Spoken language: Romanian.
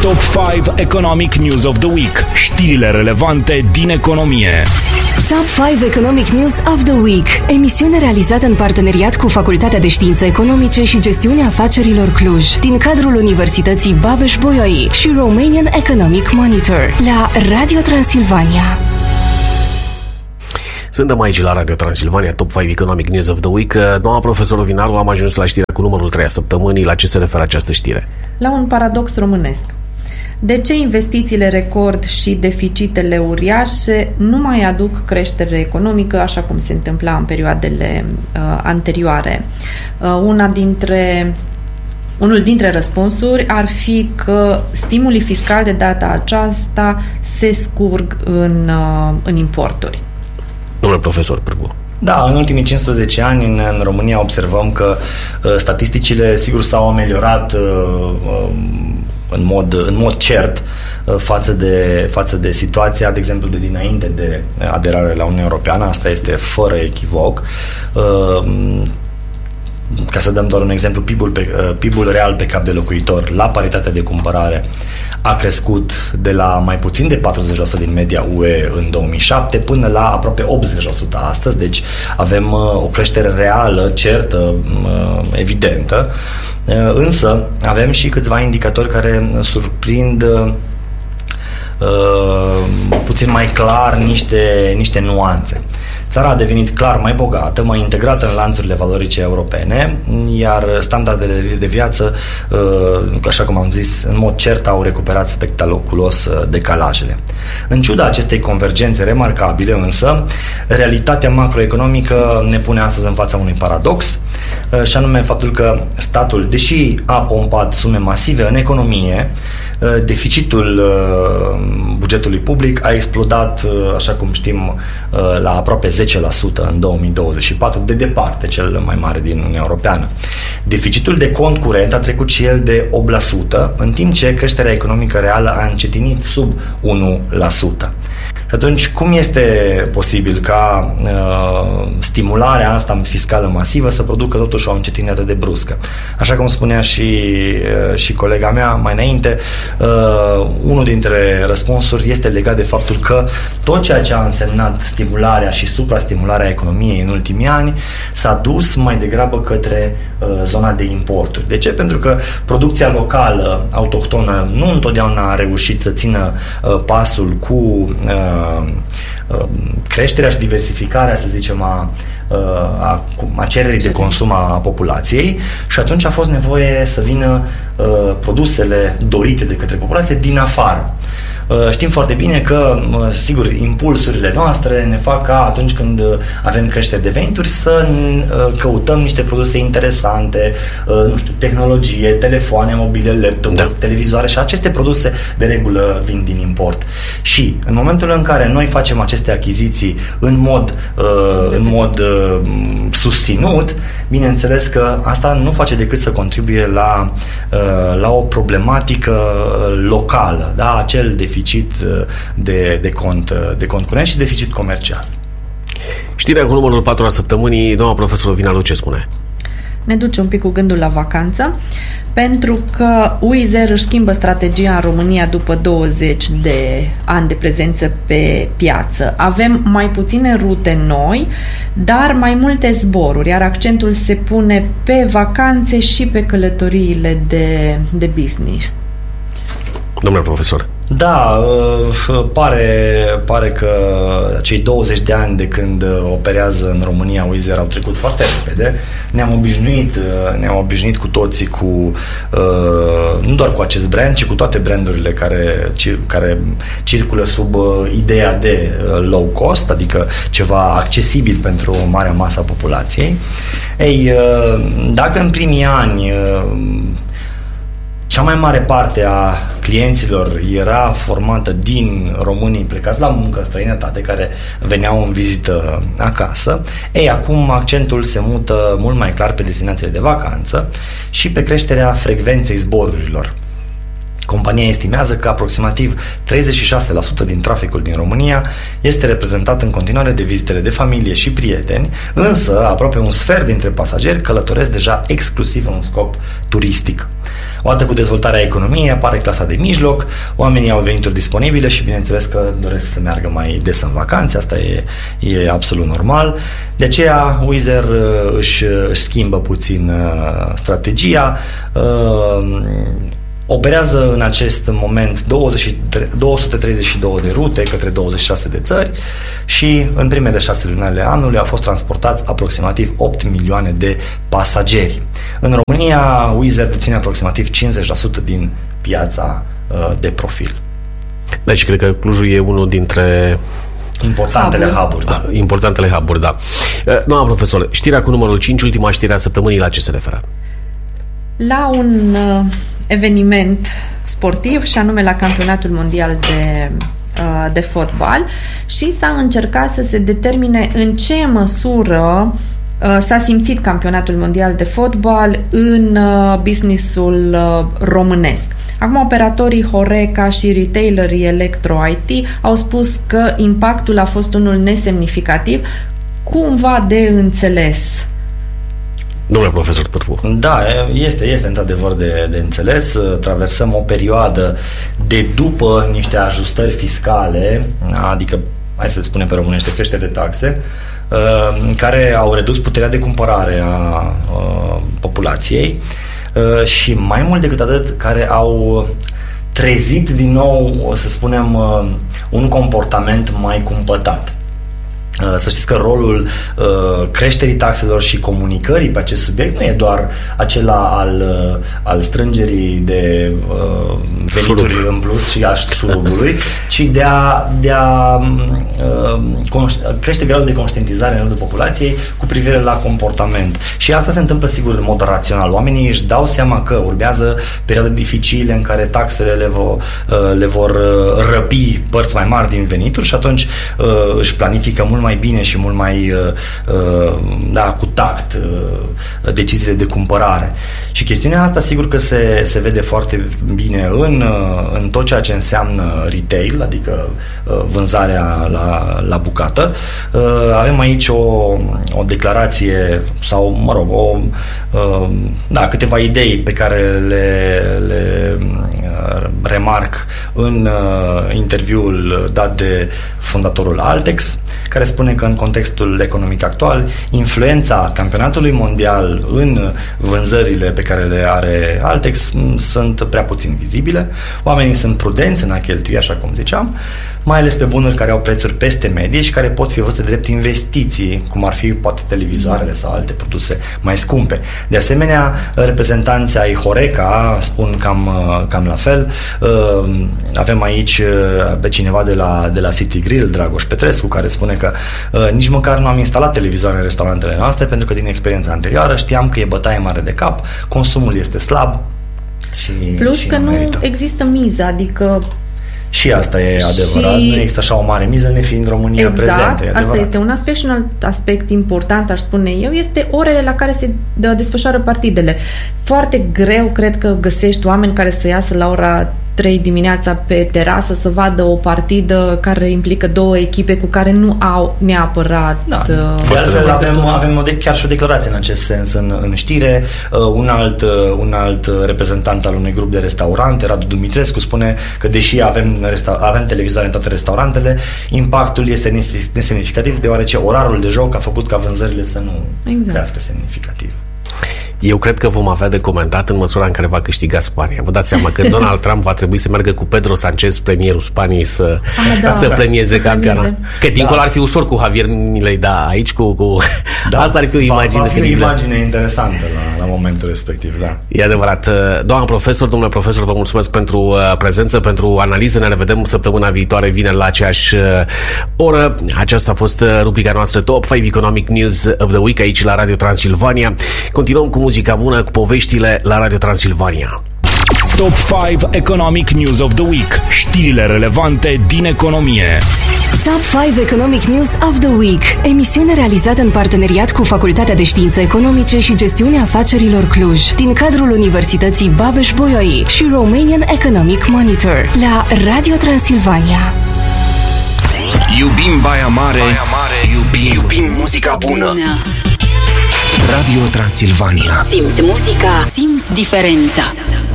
Top 5 Economic News of the Week. Știrile relevante din economie. Top 5 Economic News of the Week. Emisiune realizată în parteneriat cu Facultatea de Științe Economice și Gestiunea Afacerilor Cluj, din cadrul Universității Babeș-Bolyai și Romanian Economic Monitor, la Radio Transilvania. Suntem aici la Radio Transilvania, Top 5 Economic News of the Week. Doamna profesor Ovinaru, am ajuns la știrea cu numărul 3 a săptămânii. La ce se referă această știre? La un paradox românesc. De ce investițiile record și deficitele uriașe nu mai aduc creștere economică așa cum se întâmpla în perioadele anterioare? Unul dintre răspunsuri ar fi că stimulii fiscali de data aceasta se scurg în importuri. Domnule profesor Pârgu. Da, în ultimii 15 ani în România observăm că statisticile, sigur, s-au ameliorat în mod cert față de situația, de exemplu, de dinainte de aderare la Uniunea Europeană. Asta este fără echivoc. Ca să dăm doar un exemplu, PIB-ul real pe cap de locuitor la paritatea de cumpărare a crescut de la mai puțin de 40% din media UE în 2007 până la aproape 80% astăzi, deci avem o creștere reală, certă, evidentă, însă avem și câțiva indicatori care surprind puțin mai clar niște nuanțe. Țara a devenit clar mai bogată, mai integrată în lanțurile valorice europene, iar standardele de viață, așa cum am zis, în mod cert au recuperat spectaculos decalajele. În ciuda acestei convergențe remarcabile, însă, realitatea macroeconomică ne pune astăzi în fața unui paradox, și anume faptul că statul, deși a pompat sume masive în economie, deficitul bugetului public a explodat, așa cum știm, la aproape 10% în 2024, de departe cel mai mare din Uniunea Europeană. Deficitul de cont curent a trecut și el de 8%, în timp ce creșterea economică reală a încetinit sub 1%. Și atunci, cum este posibil ca stimularea asta fiscală masivă să producă totuși o încetinire atât de bruscă? Așa cum spunea și colega mea mai înainte, unul dintre răspunsuri este legat de faptul că tot ceea ce a însemnat stimularea și suprastimularea economiei în ultimii ani s-a dus mai degrabă către zona de importuri. De ce? Pentru că producția locală, autohtonă, nu întotdeauna a reușit să țină pasul cu creșterea și diversificarea, să zicem, a cererii de consum a populației, și atunci a fost nevoie să vină produsele dorite de către populație din afară. Știm foarte bine că, sigur, impulsurile noastre ne fac ca atunci când avem creștere de venituri să căutăm niște produse interesante, nu știu, tehnologie, telefoane mobile, laptopuri, televizoare, și aceste produse de regulă vin din import. Și în momentul în care noi facem aceste achiziții în mod susținut, bineînțeles că asta nu face decât să contribuie la o problematică locală, da? Acel deficit de cont curent și deficit comercial. Știrea cu numărul 4 a săptămânii, doamna profesor Ovinaru, ce spune? Ne duce un pic cu gândul la vacanță, pentru că Wizer își schimbă strategia în România după 20 de ani de prezență pe piață. Avem mai puține rute noi, dar mai multe zboruri, iar accentul se pune pe vacanțe și pe călătoriile de business. Domnule profesor. Da, pare că cei 20 de ani de când operează în România Wizer au trecut foarte repede. Ne-am obișnuit cu toții nu doar cu acest brand, ci cu toate brandurile care circulă sub ideea de low cost, adică ceva accesibil pentru o mare masă a populației. Ei, dacă în primii ani cea mai mare parte a clienților era formată din românii plecați la muncă în străinătate, care veneau în vizită acasă. Ei, acum accentul se mută mult mai clar pe destinațiile de vacanță și pe creșterea frecvenței zborurilor. Compania estimează că aproximativ 36% din traficul din România este reprezentat în continuare de vizitele de familie și prieteni, însă aproape un sfert dintre pasageri călătoresc deja exclusiv în scop turistic. Odată cu dezvoltarea economiei apare clasa de mijloc, oamenii au venituri disponibile și bineînțeles că doresc să meargă mai des în vacanțe, asta e absolut normal. De aceea Wizz Air își schimbă puțin strategia, operează în acest moment 232 de rute către 26 de țări și în primele 6 luni ale anului au fost transportați aproximativ 8 milioane de pasageri. În România, Wizz Air deține aproximativ 50% din piața de profil. Deci cred că Clujul e unul dintre importantele hub-uri. Da. Importantele hub-uri, da. Doamna profesor, știrea cu numărul 5, ultima știre a săptămânii, la ce se referă? La un eveniment sportiv, și anume la Campionatul Mondial de fotbal, și s-a încercat să se determine în ce măsură s-a simțit Campionatul Mondial de fotbal în businessul românesc. Acum, operatorii Horeca și retailerii Electro-IT au spus că impactul a fost unul nesemnificativ, cumva de înțeles. Domnule profesor Pârvu. Da, este într-adevăr de înțeles. Traversăm o perioadă de după niște ajustări fiscale, adică, hai să spunem pe românește, creștere de taxe, care au redus puterea de cumpărare a populației și mai mult decât atât, care au trezit din nou, o să spunem, un comportament mai cumpătat. Să știți că rolul creșterii taxelor și comunicării pe acest subiect nu e doar acela al strângerii de venituri în plus și a șurubului, ci de a crește gradul de conștientizare în rândul populației cu privire la comportament. Și asta se întâmplă, sigur, în mod rațional. Oamenii își dau seama că urmează perioade dificile în care taxele le vor răpi părți mai mari din venituri și atunci își planifică mult mai bine și mult mai cu tact deciziile de cumpărare. Și chestiunea asta sigur că se vede foarte bine în tot ceea ce înseamnă retail, adică vânzarea la bucată. Avem aici o declarație sau, mă rog, câteva idei pe care le remarc în interviul dat de fondatorul Altex, care spune că în contextul economic actual, influența campionatului mondial în vânzările pe care le are Altex sunt prea puțin vizibile. Oamenii sunt prudenți în a cheltui, așa cum ziceam, mai ales pe bunuri care au prețuri peste medie și care pot fi văzute drept investiții, cum ar fi poate televizoarele sau alte produse mai scumpe. De asemenea, reprezentanții ai Horeca spun cam la fel. Avem aici pe cineva de la City Grill, Dragoș Petrescu, care spune că nici măcar nu am instalat televizoare în restaurantele noastre, pentru că din experiența anterioară știam că e bătaie mare de cap, consumul este slab plus că nu există miză, adică și asta e adevărat, nu există așa o mare miză nefiind România prezentă. Asta este un aspect și un alt aspect important, aș spune eu, este orele la care se desfășoară partidele. Foarte greu, cred că găsești oameni care să iasă la ora 3 dimineața pe terasă să vadă o partidă care implică două echipe cu care nu au neapărat... Da. De altfel avem chiar și o declarație în acest sens în știre. Un alt reprezentant al unui grup de restaurante, Radu Dumitrescu, spune că deși avem televizoare în toate restaurantele, impactul este nesemnificativ, deoarece orarul de joc a făcut ca vânzările să nu crească semnificativ. Eu cred că vom avea de comentat în măsura în care va câștiga Spania. Vă dați seama că Donald Trump va trebui să meargă cu Pedro Sanchez, premierul Spaniei, să premieze campionatul. Că dincolo ar fi ușor cu Javier Milei, aici asta ar fi o imagine credibilă. Va fi o imagine interesantă la momentul respectiv, da. E adevărat. Domnule profesor, vă mulțumesc pentru prezență, pentru analiză. Ne revedem săptămâna viitoare, vineri, la aceeași oră. Aceasta a fost rubrica noastră Top 5 Economic News of the Week aici la Radio Transilvania. Continuăm cu muzica bună, cu poveștile la Radio Transilvania. Top 5 Economic News of the Week. Știrile relevante din economie. Top 5 Economic News of the Week. Emisiune realizată în parteneriat cu Facultatea de Științe Economice și Gestiunea Afacerilor Cluj, din cadrul Universității Babeș-Bolyai și Romanian Economic Monitor, la Radio Transilvania. Iubim Baia Mare, iubim muzica bună. Radio Transilvania. Simți muzica, simți diferența.